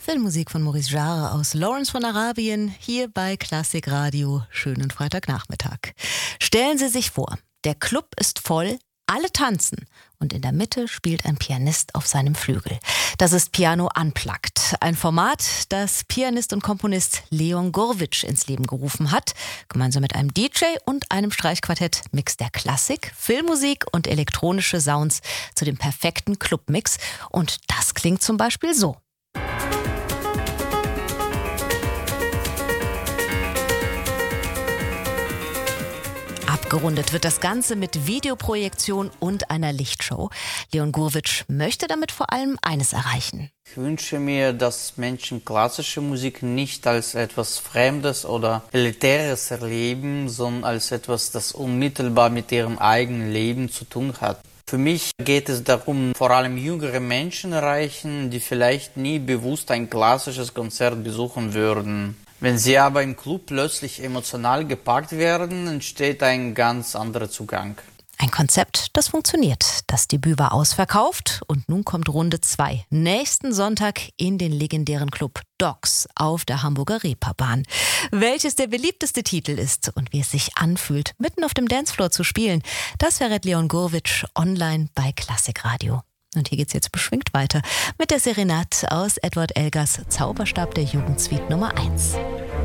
Filmmusik von Maurice Jarre aus Lawrence von Arabien, hier bei Klassik Radio. Schönen Freitagnachmittag. Stellen Sie sich vor, der Club ist voll, alle tanzen und in der Mitte spielt ein Pianist auf seinem Flügel. Das ist Piano Unplugged, ein Format, das Pianist und Komponist Leon Gorwitsch ins Leben gerufen hat. Gemeinsam mit einem DJ und einem Streichquartett mixt der Klassik, Filmmusik und elektronische Sounds zu dem perfekten Clubmix. Und das klingt zum Beispiel so. Abgerundet wird das Ganze mit Videoprojektion und einer Lichtshow. Leon Gorwitsch möchte damit vor allem eines erreichen. Ich wünsche mir, dass Menschen klassische Musik nicht als etwas Fremdes oder Elitäres erleben, sondern als etwas, das unmittelbar mit ihrem eigenen Leben zu tun hat. Für mich geht es darum, vor allem jüngere Menschen erreichen, die vielleicht nie bewusst ein klassisches Konzert besuchen würden. Wenn sie aber im Club plötzlich emotional gepackt werden, entsteht ein ganz anderer Zugang. Ein Konzept, das funktioniert. Das Debüt war ausverkauft und nun kommt Runde 2. Nächsten Sonntag in den legendären Club Dogs auf der Hamburger Reeperbahn. Welches der beliebteste Titel ist und wie es sich anfühlt, mitten auf dem Dancefloor zu spielen, das verrät Leon Gorwitsch online bei Klassik Radio. Und hier geht's jetzt beschwingt weiter mit der Serenade aus Edward Elgars Zauberstab der Jugendsuite Nummer 1.